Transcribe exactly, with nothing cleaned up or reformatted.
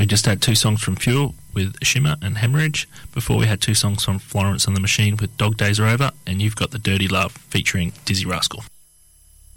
just had two songs from Fuel with Shimmer and Hemorrhage. Before we had two songs from Florence and the Machine with Dog Days Are Over, and you've got The Dirty Love featuring Dizzy Rascal.